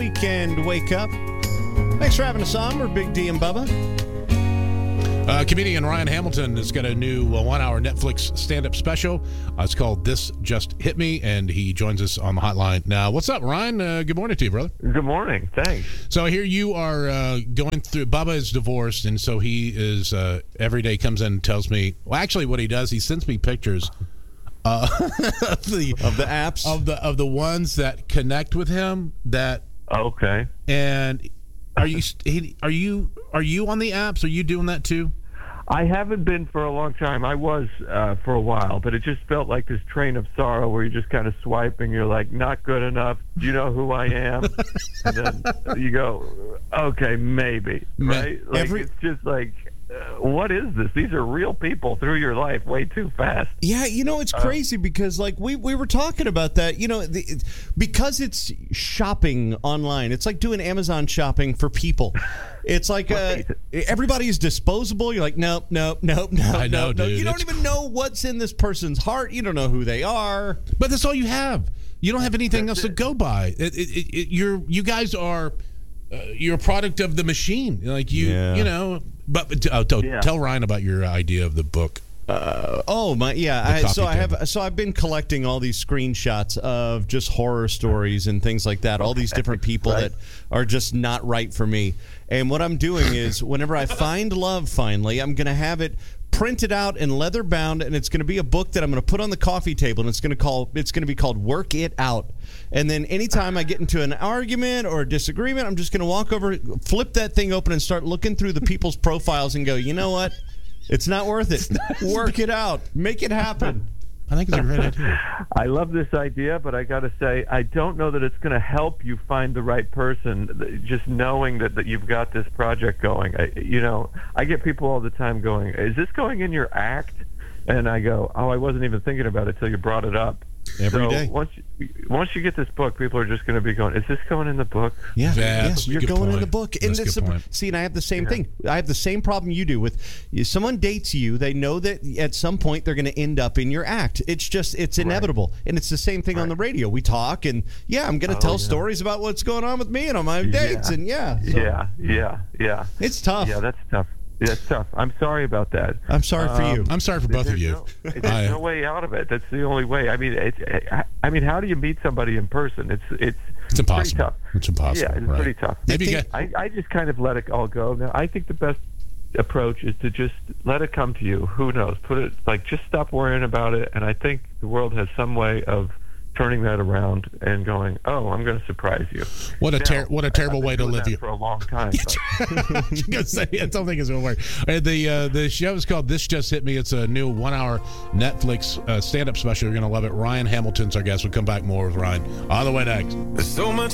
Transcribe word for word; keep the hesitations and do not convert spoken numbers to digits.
weekend wake up. Thanks for having us on. We're Big D and Bubba. Uh, comedian Ryan Hamilton has got a new uh, one-hour Netflix stand-up special. Uh, it's called This Just Hit Me, and he joins us on the hotline now. What's up, Ryan? Uh, good morning to you, brother. Good morning. Thanks. So here you are uh, going through. Bubba is divorced, and so he is uh, every day comes in and tells me. Well, actually, what he does, he sends me pictures uh, of the Of the apps? of the of the ones that connect with him. That Okay. and. Are you are you are you on the apps? Are you doing that too? I haven't been for a long time. I was uh, for a while, but it just felt like this train of sorrow where you're just kind of swiping. You're like, not good enough. Do you know who I am? And then you go, okay, maybe. Right? Like, Every- it's just like, uh, what is this? These are real people through your life way too fast. Yeah, you know, it's crazy because, like, we, we were talking about that, you know, the, because it's shopping online. It's like doing Amazon shopping for people. It's like uh, everybody is disposable. You're like, nope, nope, nope, nope, I know, nope, nope. dude. You don't It's- even know what's in this person's heart. You don't know who they are. But that's all you have. You don't have anything else to go by. It, it, it, it, you're you guys are uh, you're a product of the machine. Like you, Yeah. you know. But uh, tell, Yeah. tell Ryan about your idea of the book. Uh, oh my, yeah. The I, coffee so I table. have, so I've been collecting all these screenshots of just horror stories and things like that. All these different people Right. that are just not right for me. And what I'm doing is, whenever I find love, finally, I'm going to have it printed out and leather bound, and it's going to be a book that I'm going to put on the coffee table, and it's going to call, it's going to be called Work It Out. And then anytime I get into an argument or a disagreement, I'm just going to walk over, flip that thing open, and start looking through the people's profiles and go, you know what? It's not worth it. Work it out. Make it happen. I think it's a great idea. I love this idea, but I got to say, I don't know that it's going to help you find the right person. Just knowing that, that you've got this project going. I, you know, I get people all the time going, is this going in your act? And I go, oh, I wasn't even thinking about it till you brought it up. Every so day. Once you, once you get this book, people are just going to be going, is this going in the book? Yeah, That's yeah. a You're good going in point. the book. And That's a it's good a- point. see, and I have the same Yeah. thing. I have the same problem you do with if someone dates you. They know that at some point they're going to end up in your act. It's just, it's inevitable. And it's the same thing on the radio. We talk, and yeah, I'm going to Oh, tell yeah. stories about what's going on with me and on my dates, Yeah. and yeah, so Yeah, yeah, yeah. it's tough. Yeah, that's tough. Yeah, it's tough. I'm sorry about that. I'm sorry for you. I'm sorry for both of There's you. No, there's I- no way out of it. That's the only way. I mean, it's, I mean, how do you meet somebody in person? It's it's It's impossible. Pretty tough. It's impossible. Yeah, it's right. pretty tough. Maybe you think- get, I, I just kind of let it all go. Now, I think the best approach is to just let it come to you. Who knows? Put it like just stop worrying about it. And I think the world has some way of turning that around and going, oh, I'm going to surprise you. what a Now, ter- what a terrible I've been way to doing live. that You. for a long time. but- I was gonna say, I don't think it's gonna work. Uh, the uh, the show is called This Just Hit Me. It's a new one-hour Netflix uh, stand-up special. You're gonna love it. Ryan Hamilton's our guest. We'll come back more with Ryan on the way next. There's so much